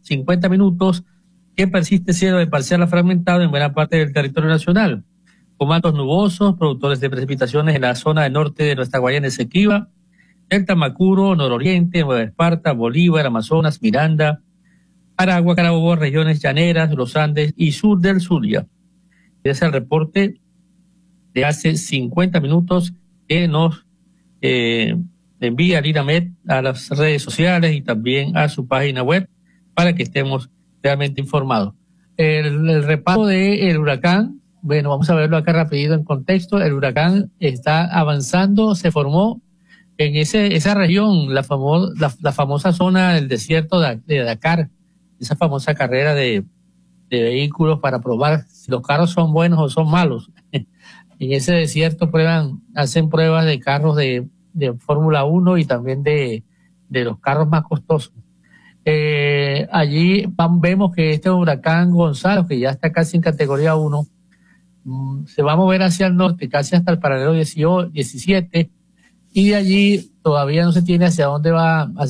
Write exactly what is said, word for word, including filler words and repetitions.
cincuenta minutos, que persiste siendo de parcial a fragmentado en buena parte del territorio nacional, con mantos nubosos, productores de precipitaciones en la zona del norte de nuestra Guayana Esequiba, el Tamacuro, Nororiente, Nueva Esparta, Bolívar, Amazonas, Miranda, Aragua, Carabobo, regiones llaneras, los Andes y sur del Zulia. Es el reporte de hace cincuenta minutos que nos eh, envía Linamed a las redes sociales y también a su página web para que estemos realmente informados. El, el repaso del huracán, bueno, vamos a verlo acá rapidito en contexto. El huracán está avanzando, se formó en ese esa región, la, famo, la, la famosa zona del desierto de, de Dakar, esa famosa carrera de, de vehículos para probar si los carros son buenos o son malos. En ese desierto prueban, hacen pruebas de carros de, de Fórmula uno y también de, de los carros más costosos. Eh, allí van, vemos que este huracán Gonzalo, que ya está casi en categoría uno, mmm, se va a mover hacia el norte, casi hasta el paralelo dieciocho, diecisiete, y de allí todavía no se tiene hacia dónde va, hacia